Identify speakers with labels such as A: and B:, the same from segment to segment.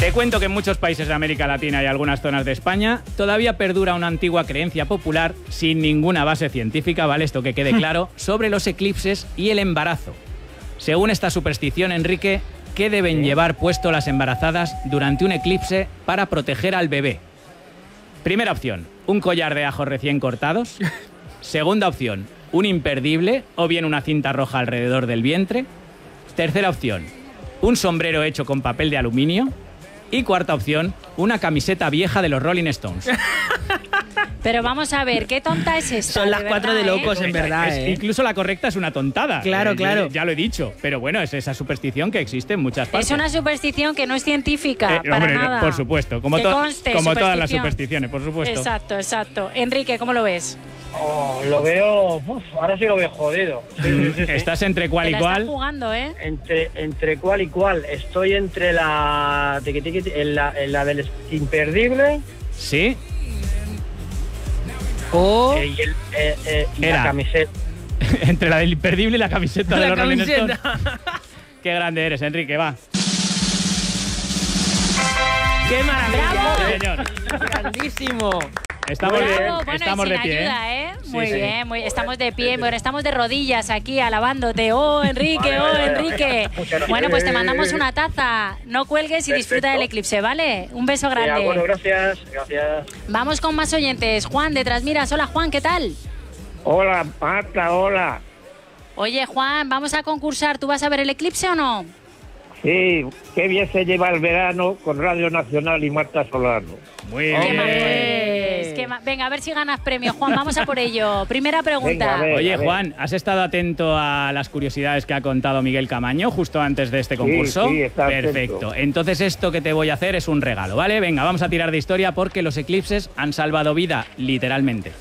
A: Te cuento que en muchos países de América Latina y algunas zonas de España todavía perdura una antigua creencia popular sin ninguna base científica, ¿vale? Esto que quede claro, sobre los eclipses y el embarazo. Según esta superstición, Enrique, ¿qué deben llevar puesto las embarazadas durante un eclipse para proteger al bebé? Primera opción, un collar de ajos recién cortados. Segunda opción, un imperdible o bien una cinta roja alrededor del vientre. Tercera opción, un sombrero hecho con papel de aluminio. Y cuarta opción, una camiseta vieja de los Rolling Stones.
B: Pero vamos a ver, ¿qué tonta es esta?
C: Son las cuatro de locos, en verdad.
A: Incluso la correcta es una tontada.
C: Claro, claro.
A: Ya lo he dicho. Pero bueno, es esa superstición que existe en muchas partes.
B: Es una superstición que no es científica, para
A: hombre,
B: nada.
A: Por supuesto, como todas las supersticiones, por supuesto.
B: Exacto, exacto. Enrique, ¿cómo lo ves?
D: Oh, lo veo... ahora sí lo veo jodido. Sí.
A: ¿Estás entre cuál y cuál?
B: Estás jugando, ¿eh?
D: Entre cuál y cuál. Estoy entre la... en la del imperdible...
A: ¿Sí?
D: Y la camiseta.
A: Entre la del imperdible y la camiseta de
C: La
A: los Rolling
C: camiseta.
A: Stones. Qué grande eres, Enrique, va.
C: ¡Qué maravilla!
B: ¡Bravo!
A: Sí, señor.
C: ¡Grandísimo!
A: Estamos
B: Bravo,
A: de, estamos
B: y
A: de
B: sin
A: pie,
B: ayuda,
A: ¿eh?
B: ¿eh? Muy
A: Sí, sí.
B: bien, estamos de pie. Bueno, estamos de rodillas aquí alabándote. ¡Oh, Enrique! ¡Oh, Enrique! Bueno, pues te mandamos una taza. No cuelgues y disfruta del eclipse, ¿vale? Un beso grande.
D: Bueno, gracias.
B: Vamos con más oyentes. Juan, de Trasmiras. Hola, Juan, ¿qué tal?
E: Hola, Marta, hola.
B: Oye, Juan, vamos a concursar. ¿Tú vas a ver el eclipse o no?
E: Sí, qué bien se lleva el verano con Radio Nacional y Marta Solano.
A: Muy
B: ¿Qué
A: bien.
B: más puedes? Venga, a ver si ganas premio, Juan. Vamos a por ello. Primera pregunta.
E: Venga, a ver.
A: Oye, Juan, ¿has estado atento a las curiosidades que ha contado Miguel Camaño justo antes de este concurso?
E: Sí, está
A: Perfecto.
E: atento.
A: Entonces esto que te voy a hacer es un regalo, ¿vale? Venga, vamos a tirar de historia porque los eclipses han salvado vida, literalmente.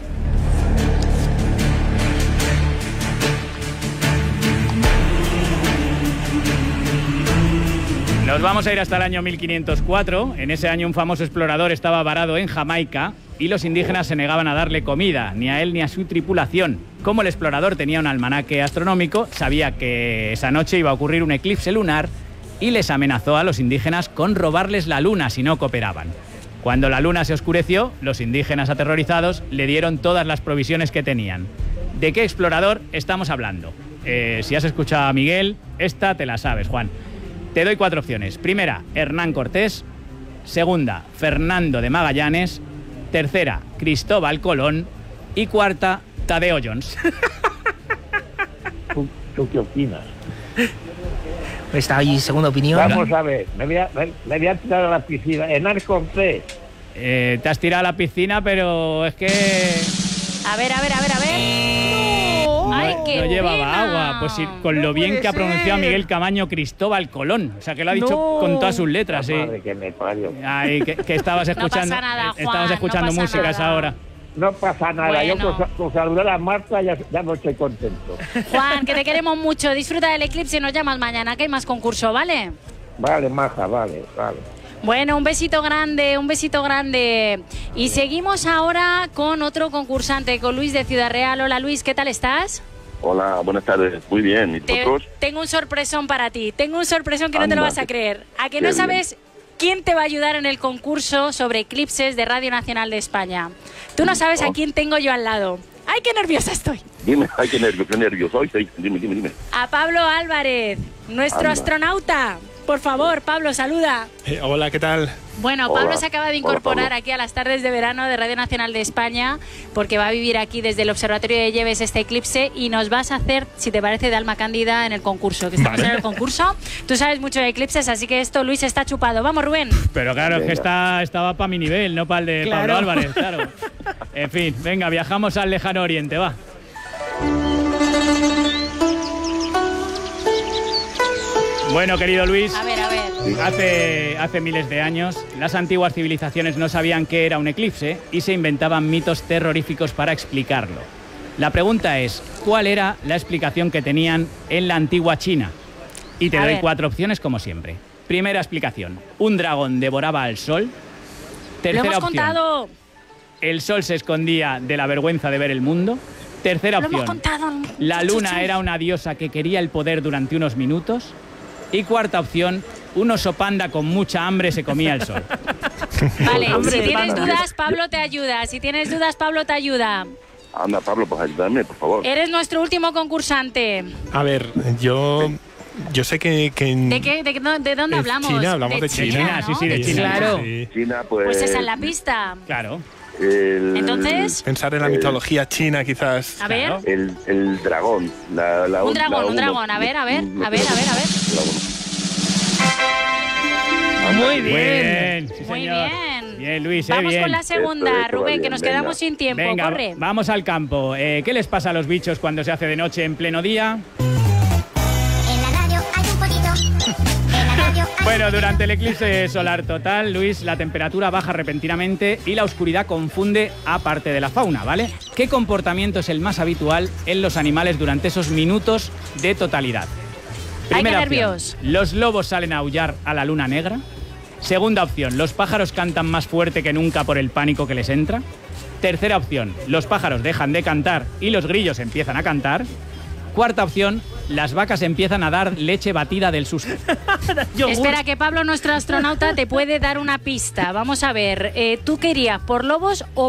A: Nos vamos a ir hasta el año 1504. En ese año un famoso explorador estaba varado en Jamaica y los indígenas se negaban a darle comida, ni a él ni a su tripulación. Como el explorador tenía un almanaque astronómico, sabía que esa noche iba a ocurrir un eclipse lunar y les amenazó a los indígenas con robarles la luna si no cooperaban. Cuando la luna se oscureció, los indígenas aterrorizados le dieron todas las provisiones que tenían. ¿De qué explorador estamos hablando? Si has escuchado a Miguel, esta te la sabes, Juan. Te doy 4 opciones. Primera, Hernán Cortés. Segunda, Fernando de Magallanes. Tercera, Cristóbal Colón. Y cuarta, Tadeo Jones.
E: ¿Tú qué opinas?
C: Está ahí, segunda opinión.
E: Vamos a ver, me voy a tirar a la piscina. Hernán Cortés.
A: Te has tirado a la piscina, pero es que
B: A ver. ¡Ay, qué
A: no llevaba
B: pena!
A: agua. Pues sí, con lo bien que ha pronunciado Miguel Camaño, Cristóbal Colón. O sea, que lo ha dicho con todas sus letras, sí.
E: Madre que me parió.
A: Ay, que estabas escuchando.
B: pasa nada, Juan,
A: estabas escuchando
B: no pasa
A: música a esa
B: nada.
A: hora.
E: No pasa nada,
B: Bueno.
E: yo con saludar a Marta ya no estoy contento.
B: Juan, que te queremos mucho. Disfruta del eclipse y nos llamas mañana, que hay más concurso, ¿vale?
E: Vale, maja, vale.
B: Bueno, un besito grande, un besito grande. Y seguimos ahora con otro concursante, con Luis de Ciudad Real. Hola Luis, ¿qué tal estás?
F: Hola, buenas tardes. Muy bien. ¿Y vosotros?
B: Tengo un sorpresón para ti. Tengo un sorpresón que no te
F: Anda,
B: lo vas a creer. ¿A que
F: qué
B: no sabes quién te va a ayudar en el concurso sobre eclipses de Radio Nacional de España? Tú no sabes a quién tengo yo al lado. ¡Ay, qué nerviosa estoy!
F: Dime, ay, qué nervioso. Ay, dime.
B: A Pablo Álvarez, nuestro
F: Anda.
B: astronauta. Por favor, Pablo, saluda.
G: Hola, ¿qué tal?
B: Bueno,
F: Hola.
B: Pablo se acaba de
F: Hola,
B: incorporar
F: Pablo.
B: aquí a las tardes de verano de Radio Nacional de España porque va a vivir aquí desde el Observatorio de Lleves este eclipse y nos vas a hacer, si te parece, de alma cándida en el concurso, que estamos en el concurso. Tú sabes mucho de eclipses, así que esto, Luis, está chupado. Vamos, Rubén.
A: Pero claro, es que estaba para mi nivel, no para el de
C: Claro.
A: Pablo Álvarez, claro. En fin, venga, viajamos al lejano oriente, va. Bueno, querido Luis,
B: A ver.
A: hace miles de años las antiguas civilizaciones no sabían qué era un eclipse y se inventaban mitos terroríficos para explicarlo. La pregunta es, ¿cuál era la explicación que tenían en la antigua China? Y te
B: A
A: doy
B: ver.
A: 4 opciones como siempre. Primera explicación, un dragón devoraba al sol.
B: Lo
A: Tercera
B: hemos
A: opción,
B: contado.
A: el sol se escondía de la vergüenza de ver el mundo. Tercera
B: Lo hemos
A: opción,
B: contado.
A: la luna era una diosa que quería el poder durante unos minutos. Y cuarta opción, un oso panda con mucha hambre se comía el sol.
B: Vale,
C: Hombre,
B: si tienes
C: panda.
B: dudas, Pablo te ayuda. Si tienes dudas, Pablo te ayuda.
F: Anda, Pablo, pues ayúdame, por favor.
B: Eres nuestro último concursante.
G: A ver, yo sé que
B: ¿De qué? ¿De dónde
G: Es
B: hablamos?
G: China, hablamos de China.
A: Sí, sí, de
B: ¿no?
A: China.
C: Claro.
G: Sí.
F: China, pues...
B: Pues esa es la pista.
A: Claro.
B: Entonces,
G: Pensar en la mitología china, quizás.
B: a ver.
F: El dragón.
B: Un dragón. A ver.
C: Muy
A: Muy
C: bien.
A: bien, sí,
B: Muy
A: señor.
B: bien.
A: Bien, Luis,
B: Vamos
A: bien.
B: con la segunda,
F: Esto va
B: Rubén, que
F: bien,
B: nos
F: venga.
B: quedamos sin tiempo.
A: Venga,
B: Corre.
A: vamos al campo. ¿Qué les pasa a los bichos cuando se hace de noche en pleno día?
H: En la radio hay un poquito. En la radio hay
A: Bueno, durante el eclipse solar total, Luis, la temperatura baja repentinamente y la oscuridad confunde a parte de la fauna, ¿vale? ¿Qué comportamiento es el más habitual en los animales durante esos minutos de totalidad?
B: Ay, qué
A: Primera
B: nervios.
A: opción, los lobos salen a aullar a la luna negra. Segunda opción, los pájaros cantan más fuerte que nunca por el pánico que les entra. Tercera opción, los pájaros dejan de cantar y los grillos empiezan a cantar. Cuarta opción, las vacas empiezan a dar leche batida del susto.
B: Espera, que Pablo, nuestro astronauta, te puede dar una pista. Vamos a ver, ¿tú qué irías, por lobos o